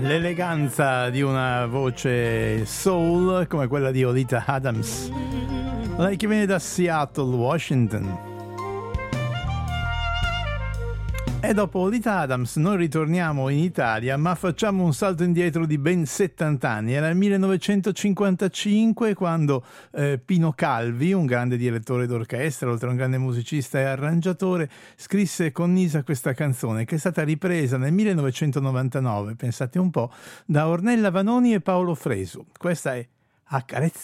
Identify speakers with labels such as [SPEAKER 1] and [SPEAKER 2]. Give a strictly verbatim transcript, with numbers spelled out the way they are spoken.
[SPEAKER 1] L'eleganza di una voce soul come quella di Olita Adams, lei che viene da Seattle, Washington. E dopo Olita Adams noi ritorniamo in Italia, ma facciamo un salto indietro di ben settanta anni. Era il millenovecentocinquantacinque quando eh, Pino Calvi, un grande direttore d'orchestra, oltre a un grande musicista e arrangiatore, scrisse con Nisa questa canzone che è stata ripresa nel millenovecentonovantanove, pensate un po', da Ornella Vanoni e Paolo Fresu. Questa è Accarezza.